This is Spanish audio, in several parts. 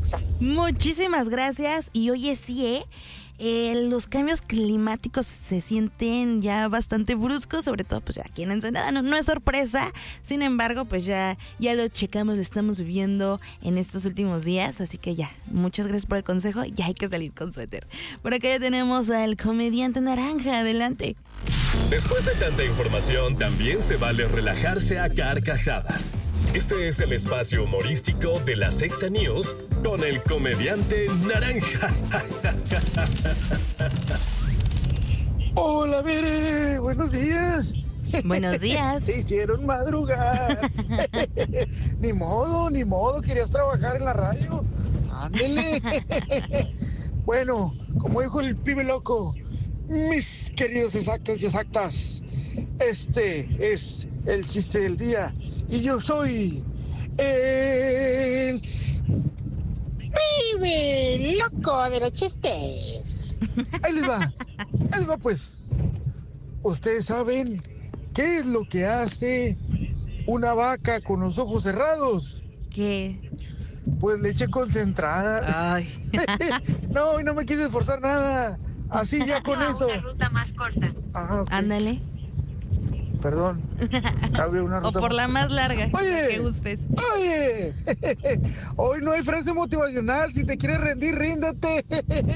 Exa. Muchísimas gracias. Y oye, sí, los cambios climáticos se sienten ya bastante bruscos, sobre todo pues aquí en Ensenada. No es sorpresa, sin embargo, pues ya lo checamos, lo estamos viviendo en estos últimos días. Así que ya, muchas gracias por el consejo. Ya hay que salir con suéter. Por acá ya tenemos al comediante Naranja. Adelante. Después de tanta información, también se vale relajarse a carcajadas. Este es el espacio humorístico de las Exa News con el comediante Naranja. Hola, Bere, buenos días. Buenos días. Te hicieron madrugar. Ni modo, querías trabajar en la radio. Ándele. Bueno, como dijo el pibe loco, mis queridos exactos y exactas, este es el chiste del día. Y yo soy el Pibe loco de los chistes. Ahí les va pues. ¿Ustedes saben qué es lo que hace una vaca con los ojos cerrados? ¿Qué? Pues leche concentrada. Ay. No me quise esforzar nada. Así ya con eso. Una ruta más corta. Ah, okay. Ándale. Perdón. Cabe una ruta O por la más larga. Oye. Que gustes. Oye. Hoy no hay frase motivacional. Si te quieres rendir, ríndete.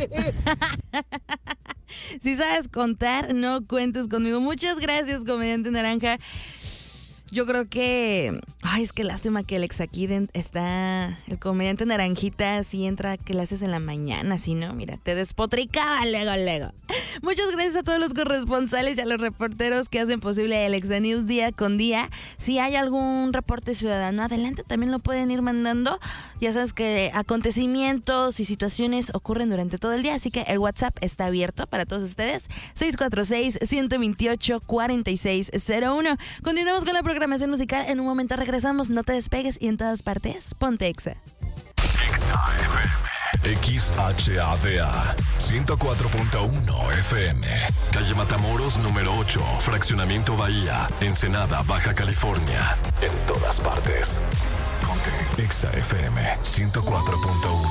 Si sabes contar, no cuentes conmigo. Muchas gracias, comediante Naranja. Yo creo que... Ay, es que lástima que Alex aquí está... El comediante Naranjita sí entra a clases en la mañana, ¿sí no? Mira, te despotricaba luego. Muchas gracias a todos los corresponsales y a los reporteros que hacen posible el Exa News día con día. Si hay algún reporte ciudadano, adelante, también lo pueden ir mandando. Ya sabes que acontecimientos y situaciones ocurren durante todo el día, así que el WhatsApp está abierto para todos ustedes. 646-128-4601. Continuamos con la programación musical. En un momento regresamos. No te despegues y en todas partes, ponte Exa. Exa FM. XHADA 104.1 FM. Calle Matamoros, número 8. Fraccionamiento Bahía. Ensenada, Baja California. En todas partes. Ponte Exa FM 104.1.